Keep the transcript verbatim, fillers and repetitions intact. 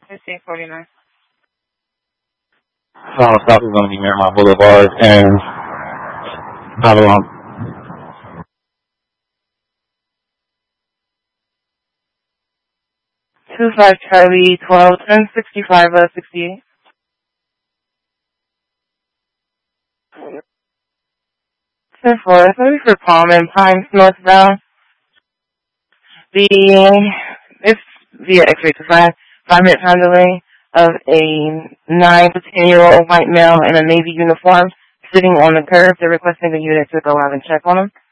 fifteen forty-nine. Final stop is going to be Miramar Boulevard and Babylon. Two five Charlie twelve ten sixty five uh sixty eight. Ten four thirty for Palm and Pines northbound. The it's via X-ray to five five minute time delay of a nine to ten year old white male in a navy uniform sitting on the curb. They're requesting the unit to go out and check on him.